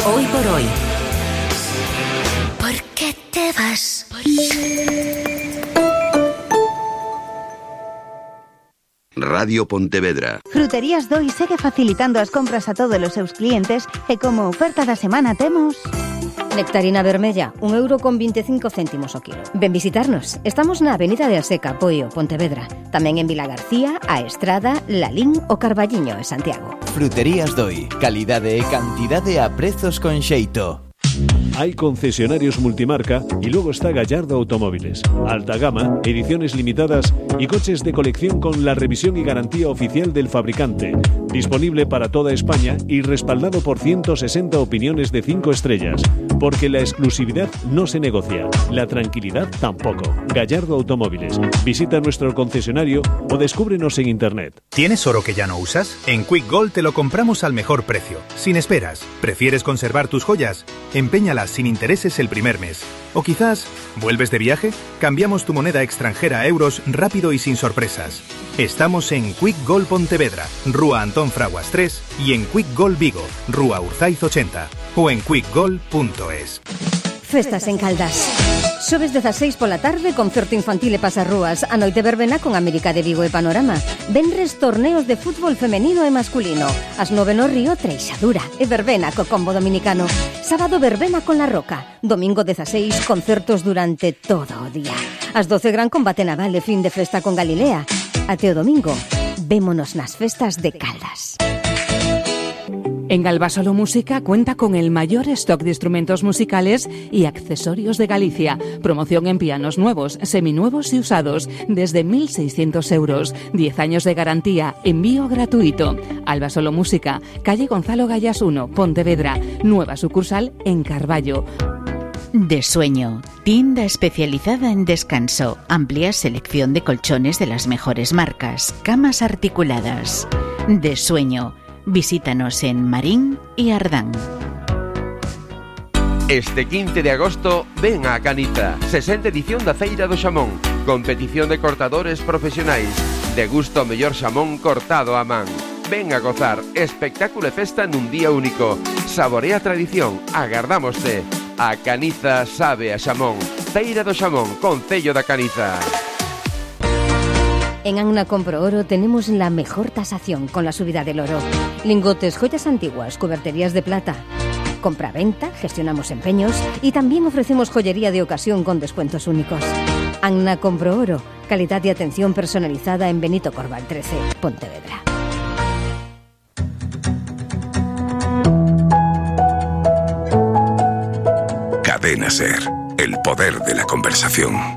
Hoy por hoy. ¿Por qué te vas? Radio Pontevedra. Fruterías Doi segue facilitando as compras a todos os seus clientes e como oferta da semana temos... Nectarina vermella, 1,25 € o kilo. Ven visitarnos. Estamos na Avenida de Aseca, Poio, Pontevedra. Tamén en Vila García, A Estrada, Lalín o Carballiño, en Santiago. Fruterías Doi. Calidade e cantidade a prezos con xeito. Hay concesionarios multimarca y luego está Gallardo Automóviles. Alta gama, ediciones limitadas y coches de colección con la revisión y garantía oficial del fabricante. Disponible para toda España y respaldado por 160 opiniones de 5 estrellas. Porque la exclusividad no se negocia, la tranquilidad tampoco. Gallardo Automóviles. Visita nuestro concesionario o descúbrenos en internet. ¿Tienes oro que ya no usas? En Quick Gold te lo compramos al mejor precio, sin esperas. ¿Prefieres conservar tus joyas? Empeñalas sin intereses el primer mes. O quizás, ¿vuelves de viaje? Cambiamos tu moneda extranjera a euros rápido y sin sorpresas. Estamos en Quick Gold Pontevedra, Rúa Antón Fraguas 3 y en Quick Gold Vigo, Rúa Urzaiz 80 o en quickgold.es. Festas en Caldas. Xoves 16 pola tarde, concerto infantil e pasarrúas. A noite verbena con América de Vigo e Panorama. Venres torneos de fútbol femenino e masculino. As 9 no Río, Treixadura e verbena co combo dominicano. Sábado verbena con La Roca. Domingo 16, concertos durante todo o día. As 12 gran combate naval e fin de festa con Galilea. Até o domingo, vémonos nas festas de Caldas. En Albasolo Música cuenta con el mayor stock de instrumentos musicales y accesorios de Galicia. Promoción en pianos nuevos, seminuevos y usados, desde 1.600 €. 10 años de garantía, envío gratuito. Albasolo Música, calle Gonzalo Gallas 1, Pontevedra. Nueva sucursal en Carballo. De Sueño, tienda especializada en descanso, amplia selección de colchones de las mejores marcas, camas articuladas. De Sueño, visítanos en Marín y Ardán. Este 15 de agosto ven a Caniza, 60 edición da Feira do Xamón, competición de cortadores profesionais, degusta o mellor xamón cortado a man. Ven a gozar, espectáculo e festa nun día único. Saborea a tradición, agardámoste. A Caniza sabe a xamón. Feira do Xamón, Concello da Caniza. En Anna Compro Oro tenemos la mejor tasación con la subida del oro. Lingotes, joyas antiguas, cuberterías de plata. Compra-venta, gestionamos empeños y también ofrecemos joyería de ocasión con descuentos únicos. Anna Compro Oro, calidad y atención personalizada en Benito Corval 13, Pontevedra. Cadena Ser, el poder de la conversación.